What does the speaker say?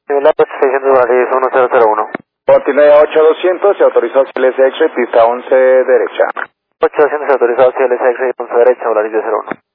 La 600 Valley 1001. Continúe 8200, se autorizó hacia el SX, pista 11 derecha. 8200 autorizado hacia el SX 11 derecha, Volaris de 01.